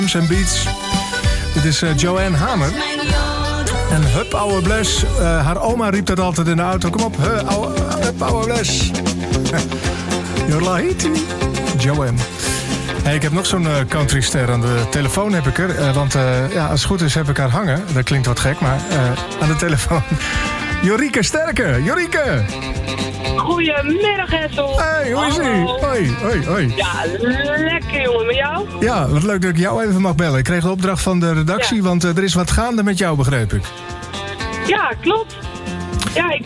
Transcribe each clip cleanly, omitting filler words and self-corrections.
en beats. Dit is Joanne Hamer. En hup, ouwe bles. Haar oma riep dat altijd in de auto. Kom op, hup, ouwe bles. Jorlahiti. Joanne. Hey, ik heb nog zo'n countryster aan de telefoon, heb ik er. Want als het goed is, heb ik haar hangen. Dat klinkt wat gek, maar aan de telefoon. Jorike Sterke. Jorike! Goedemiddag, Hessel. Hey, hoe is ie? Hoi. Ja, lekker jongen, met jou? Ja, wat leuk dat ik jou even mag bellen. Ik kreeg de opdracht van de redactie, want er is wat gaande met jou, begreep ik. Ja, klopt. Ja, ik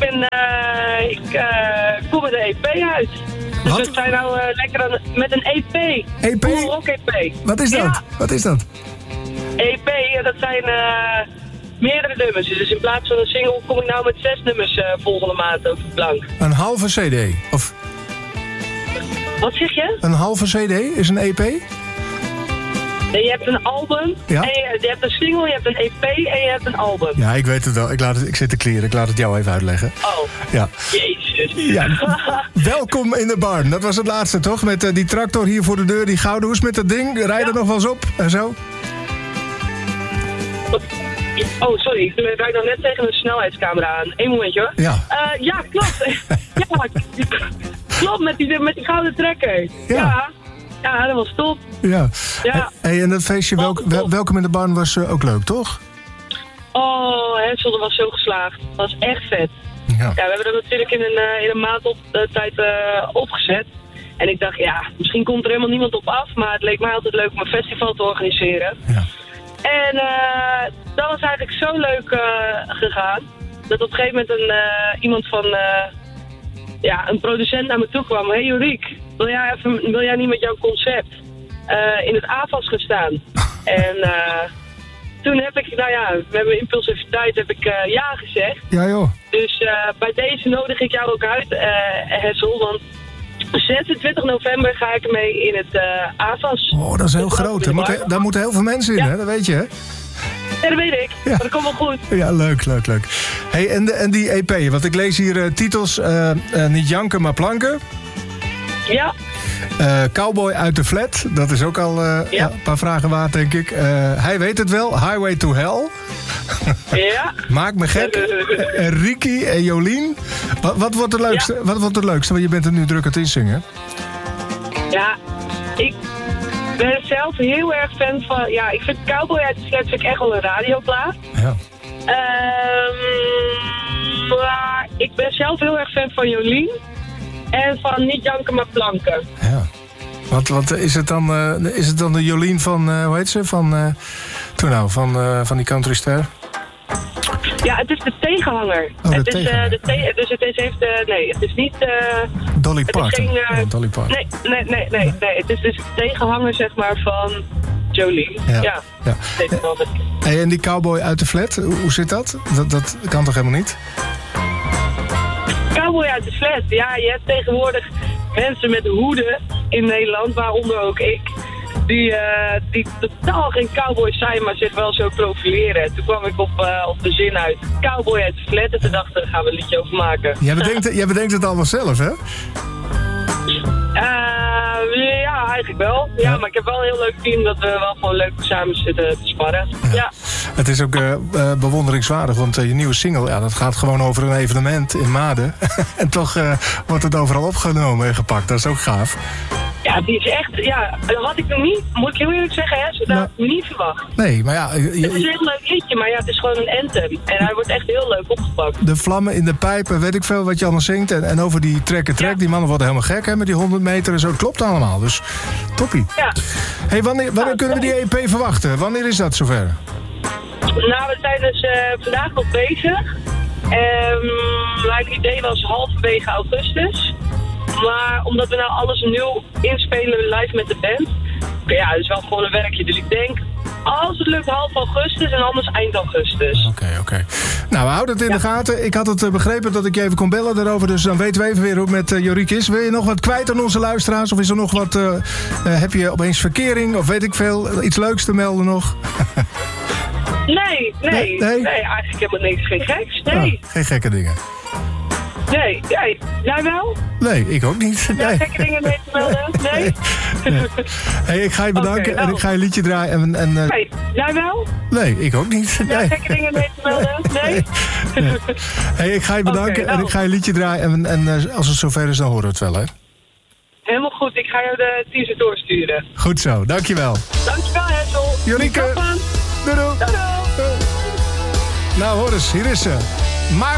kom met een EP uit. Dus Wat? we zijn nou lekker met een EP. EP? Rock EP. Wat is dat? Ja. Wat is dat? EP, dat zijn meerdere nummers. Dus in plaats van een single kom ik nou met 6 nummers volgende maand op de plank. Een halve CD? Of Wat zeg je? een halve CD is een EP? Nee, je hebt een album, Ja? en je hebt een single, je hebt een EP en je hebt een album. Ja, ik weet het wel. Ik zit te kleren. Ik laat het jou even uitleggen. Oh, Ja. jezus. Ja. Welkom in de barn. Dat was het laatste, toch? Met die tractor hier voor de deur, die gouden hoes met dat ding. Rijd er nog wel eens op en zo? Oh, sorry. Ik rijd nog net tegen een snelheidscamera aan. Eén momentje hoor. Ja. Ja, klopt. Ja, klopt, met die gouden trekker. Ja. Ja, dat was top. Ja. Ja. Hey, en dat feestje Welkom in de barn was ook leuk, toch? Oh, Hessel, dat was zo geslaagd. Dat was echt vet. Ja. Ja, we hebben dat natuurlijk in een maand tijd opgezet. En ik dacht, ja, misschien komt er helemaal niemand op af. Maar het leek mij altijd leuk om een festival te organiseren. Ja. En dat was eigenlijk zo leuk gegaan. Dat op een gegeven moment iemand van een producent naar me toe kwam. Hey Joriek, wil jij niet met jouw concept in het AFAS gaan staan? En toen heb ik, met mijn impulsiviteit heb ik ja gezegd. Ja, joh. Dus bij deze nodig ik jou ook uit, Hessel. Want 26 november ga ik mee in het AFAS. Oh, dat is heel groot. Daar moeten heel veel mensen in, hè? Dat weet je, hè? Ja, dat weet ik. Ja. Maar dat komt wel goed. Ja, leuk. Hey, en die EP, want ik lees hier titels niet janken, maar planken. Ja. Cowboy uit de flat, dat is ook al een paar vragen waard, denk ik. Hij weet het wel, Highway to Hell. Ja. Maak me gek. Ricky en Jolien. Wat wordt het leukste? Wat wordt het leukste? Want je bent er nu druk aan het inzingen. Ja, ik ben zelf heel erg fan van... Ja, ik vind Cowboy uit de flat vind ik echt wel een radioplaat. Ja. Maar ik ben zelf heel erg fan van Jolien. En van Niet janken maar planken. Ja. Wat is het dan de Jolien van, hoe heet ze? Van die countryster? Ja, het is de tegenhanger. Oh, de het is, tegenhanger. Dus het is niet... Dolly het is Parton. geen, Dolly Parton. Nee. Het is dus de tegenhanger, zeg maar, van Jolien. Ja. Weet ik wel. Hey, en die cowboy uit de flat, hoe zit dat? Dat kan toch helemaal niet? Cowboy uit de flat. Ja, je hebt tegenwoordig mensen met hoeden in Nederland, waaronder ook ik, die totaal geen cowboys zijn, maar zich wel zo profileren. Toen kwam ik op de zin uit Cowboy uit de flat en toen dacht ik, daar gaan we een liedje over maken. Jij bedenkt het allemaal zelf, hè? Ja, eigenlijk wel. Ja, maar ik heb wel een heel leuk team dat we wel gewoon leuk samen zitten te sparren. Ja. Het is ook bewonderingswaardig, want je nieuwe single, dat gaat gewoon over een evenement in Maden. En toch wordt het overal opgenomen en gepakt. Dat is ook gaaf. Ja, die is echt... Ja, dat had ik nog niet... Moet ik heel eerlijk zeggen, hè? Dat had ik niet verwacht. Nee, maar ja... Het is een heel leuk liedje, maar ja, het is gewoon een anthem. En hij wordt echt heel leuk opgepakt. De vlammen in de pijpen, weet ik veel wat je allemaal zingt. En over die track. Die mannen worden helemaal gek, hè? Met die 100 meter en zo. Het klopt allemaal, dus toppie. Ja. Hey, wanneer kunnen we die EP verwachten? Wanneer is dat zover? Nou, we zijn dus vandaag nog bezig. Mijn idee was halverwege augustus. Maar omdat we nou alles nieuw inspelen live met de band... Ja, het is wel gewoon een werkje. Dus ik denk, als het lukt half augustus en anders eind augustus. Oké. Nou, we houden het in de gaten. Ik had het begrepen dat ik je even kon bellen daarover. Dus dan weten we even weer hoe het met Joriek is. Wil je nog wat kwijt aan onze luisteraars? Of is er nog wat... heb je opeens verkering? Of weet ik veel? Iets leuks te melden nog? Nee, eigenlijk helemaal niks. Geen geks. Nee. Oh, geen gekke dingen. Nee, jij wel? Nee, ik ook niet. Ja, gekke dingen mee te melden? Nee? Hey, ik ga je bedanken Oké, nou. en ik ga je een liedje draaien. Hey, jij wel? Nee, ik ook niet. Ja, Nee. gekke dingen mee te melden? Nee? Hey, ik ga je bedanken Oké, nou. en ik ga je een liedje draaien. En als het zover is, dan horen we het wel, hè? Helemaal goed, ik ga jou de teaser doorsturen. Goed zo, dankjewel. Dankjewel, Hessel. Jorieke. Tot dan. Doei doei. Doei. Nou, hoor eens, hier is ze. Maar